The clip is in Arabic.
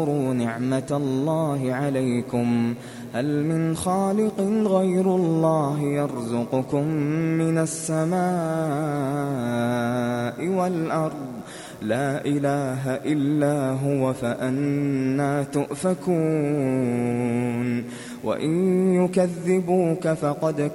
نعمة الله عليكم هل من خالق غير الله يرزقكم من السماء والأرض لا إله إلا هو فأنى تؤفكون وإن يكذبوك فقد